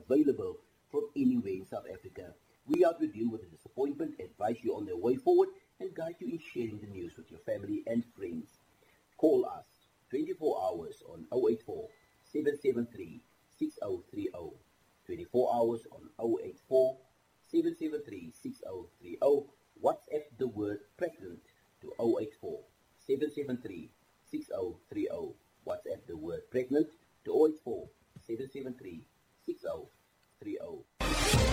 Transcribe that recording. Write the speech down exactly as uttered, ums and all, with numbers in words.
available from anywhere in South Africa. We are to deal with the disappointment, advise you on the way forward, and guide you in sharing the news with your family and friends. Call us twenty-four hours on zero eight four, seven seven three, six zero three zero. twenty-four hours on zero eight four, seven seven three, six zero three zero. WhatsApp the word pregnant to zero eight four, seven seven three, six zero three zero. WhatsApp the word pregnant to zero eight four, seven seven three, six zero three zero.